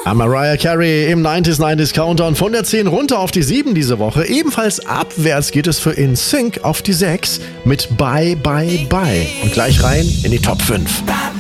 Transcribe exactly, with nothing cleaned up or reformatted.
Mariah Carey im neunzig neunzig Countdown von der zehn runter auf die sieben diese Woche. Ebenfalls abwärts geht es für In Sync auf die sechs mit Bye Bye Bye. Und gleich rein in die Top fünf.